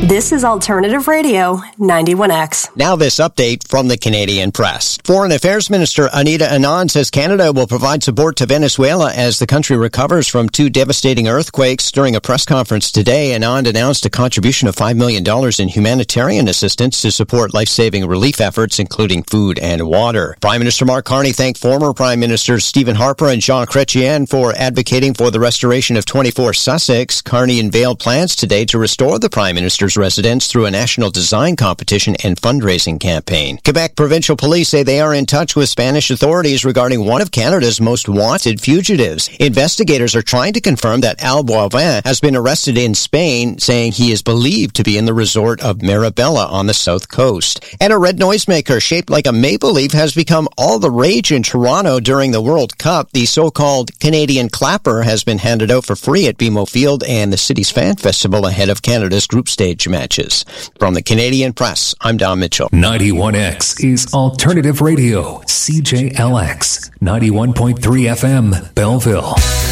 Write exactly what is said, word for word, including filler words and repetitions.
This is Alternative Radio, ninety-one X. Now this update from the Canadian Press. Foreign Affairs Minister Anita Anand says Canada will provide support to Venezuela as the country recovers from two devastating earthquakes. During a press conference today, Anand announced a contribution of five million dollars in humanitarian assistance to support life-saving relief efforts, including food and water. Prime Minister Mark Carney thanked former Prime Ministers Stephen Harper and Jean Chrétien for advocating for the restoration of twenty-four Sussex. Carney unveiled plans today to restore the Prime Minister's residence through a national design competition and fundraising campaign. Quebec provincial police say they are in touch with Spanish authorities regarding one of Canada's most wanted fugitives. Investigators are trying to confirm that Al Boivin has been arrested in Spain, saying he is believed to be in the resort of Marabella on the south coast. And a red noisemaker shaped like a maple leaf has become all the rage in Toronto during the World Cup. The so-called Canadian Clapper has been handed out for free at B M O Field and the city's fan festival ahead of Canada's group stage matches. From the Canadian Press, I'm Don Mitchell. ninety-one X is Alternative Radio, C J L X, ninety-one point three F M, Belleville.